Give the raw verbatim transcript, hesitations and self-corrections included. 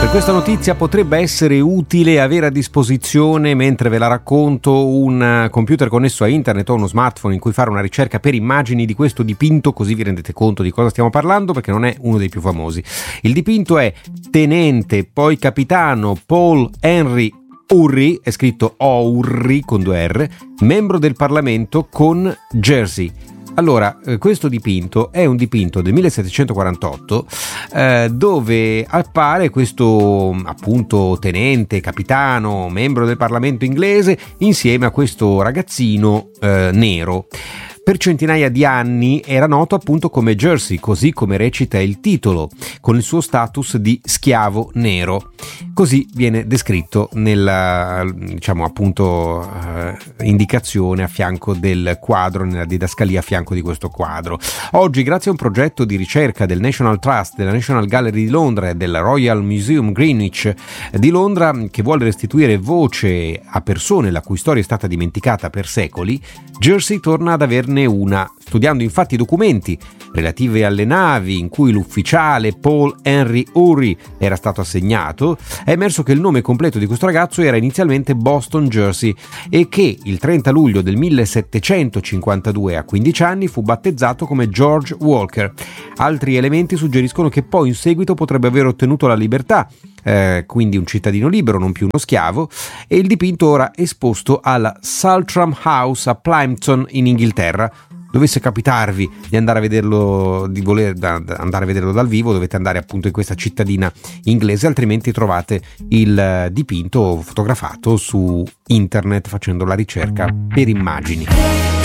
Per questa notizia potrebbe essere utile avere a disposizione, mentre ve la racconto, un computer connesso a internet o uno smartphone in cui fare una ricerca per immagini di questo dipinto, così vi rendete conto di cosa stiamo parlando, perché non è uno dei più famosi. Il dipinto è tenente, poi capitano Paul Henry Urry, è scritto O'Urry con due R, membro del Parlamento con Jersey. Allora, eh, questo dipinto è un dipinto del millesettecentoquarantotto eh, dove appare questo appunto tenente, capitano, membro del Parlamento inglese insieme a questo ragazzino eh, nero. Per centinaia di anni era noto appunto come Jersey, così come recita il titolo, con il suo status di schiavo nero. Così viene descritto nella, diciamo appunto, eh, indicazione a fianco del quadro, nella didascalia a fianco di questo quadro. Oggi, grazie a un progetto di ricerca del National Trust, della National Gallery di Londra e del Royal Museum Greenwich di Londra, che vuole restituire voce a persone la cui storia è stata dimenticata per secoli, Jersey torna ad averne una. Studiando infatti i documenti relativi alle navi in cui l'ufficiale Paul Henry Urry era stato assegnato, è emerso che il nome completo di questo ragazzo era inizialmente Boston Jersey e che il trenta luglio del millesettecentocinquantadue, a quindici anni, fu battezzato come George Walker. Altri elementi suggeriscono che poi in seguito potrebbe aver ottenuto la libertà, eh, quindi un cittadino libero, non più uno schiavo, e il dipinto ora è esposto alla Saltram House a Plympton in Inghilterra. Dovesse capitarvi di andare a vederlo, di voler da, da andare a vederlo dal vivo, dovete andare appunto in questa cittadina inglese, altrimenti trovate il dipinto fotografato su internet facendo la ricerca per immagini.